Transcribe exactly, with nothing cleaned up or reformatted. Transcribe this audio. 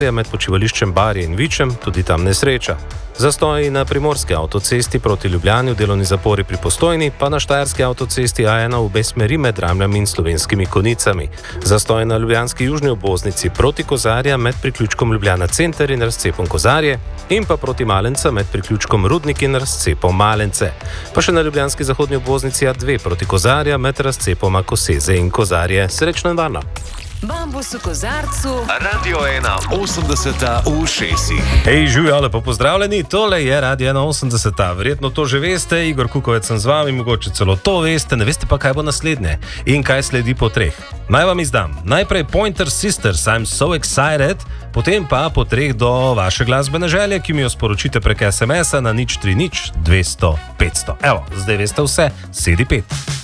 med počivališčem Barje in Vičem, tudi tam nesreča. Zastoji na primorski avtocesti proti Ljubljani v delovni zapori pri Postojni, pa na štajerski avtocesti A ena v obe smeri med Ramljami in Slovenskimi Konicami. Zastoji na ljubljanski južni obvoznici proti Kozarja med priključkom Ljubljana center in razcepom Kozarje in pa proti Malenca med priključkom Rudnik in razcepom Malence. Pa še na ljubljanski zahodni obvoznici A dve proti Kozarja med razcepoma Koseze in Kozarje. Srečno in varno! Bambus v kozarcu. Radio ena osemdeseta v ušesih. Hej, živjo, lepo pozdravljeni, tole je Radio ena osemdeseta. Verjetno to že veste, Igor Kukovec sem z vami, mogoče celo to veste, ne veste pa, kaj bo naslednje in kaj sledi po treh. Naj vam izdam. Najprej Pointer Sisters, I'm so excited, potem pa po treh do vaše glasbene želje, ki mi jo sporočite prek es em es a na nič tri nič dvesto petsto. Evo, zdaj veste vse, sedi pet.